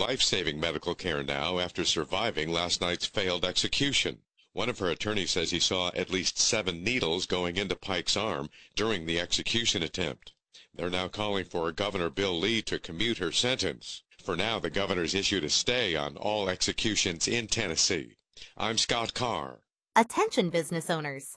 life-saving medical care now after surviving last night's failed execution. One of her attorneys says he saw at least 7 needles going into Pike's arm during the execution attempt. They're now calling for Governor Bill Lee to commute her sentence. For now, the governor's issued a stay on all executions in Tennessee. I'm Scott Carr. Attention business owners.